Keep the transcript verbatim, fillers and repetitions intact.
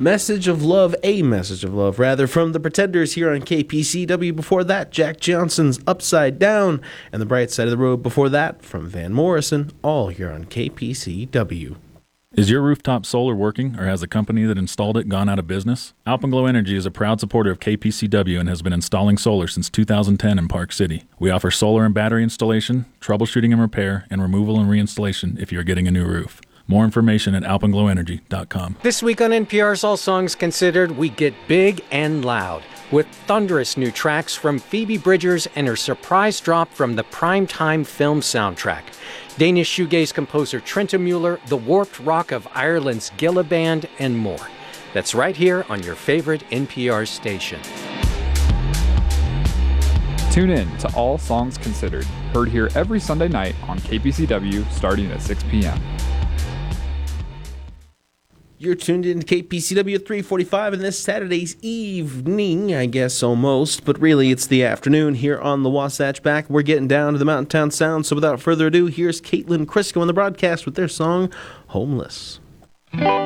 Message of Love, a Message of Love, rather, from the Pretenders here on K P C W. Before that, Jack Johnson's Upside Down, and The Bright Side of the Road before that from Van Morrison, all here on K P C W. Is your rooftop solar working, or has the company that installed it gone out of business? Alpenglow Energy is a proud supporter of K P C W and has been installing solar since two thousand ten in Park City. We offer solar and battery installation, troubleshooting and repair, and removal and reinstallation if you're getting a new roof. More information at alpenglow energy dot com. This week on N P R's All Songs Considered, we get big and loud with thunderous new tracks from Phoebe Bridgers and her surprise drop from the primetime film soundtrack. Danish shoegaze composer Trentemøller, the warped rock of Ireland's Gilla Band, and more. That's right here on your favorite N P R station. Tune in to All Songs Considered, heard here every Sunday night on K P C W starting at six p.m. You're tuned in to K P C W at three forty-five in this Saturday's evening, I guess almost, but really it's the afternoon here on the Wasatch Back. We're getting down to the Mountain Town Sound, so without further ado, here's Caitlin Crisco on the broadcast with their song, Homeless.